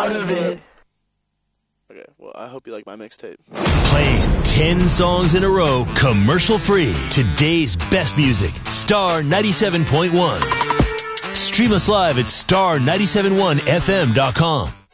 part of it. Okay, well, I hope you like my mixtape. Playing 10 songs in a row, commercial-free. Today's best music, Star 97.1. Stream us live at star971fm.com.